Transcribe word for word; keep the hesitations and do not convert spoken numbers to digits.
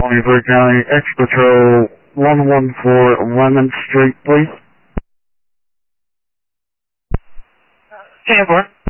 twenty-three County, X-Patrol one one four Lemon Street, please. ten four.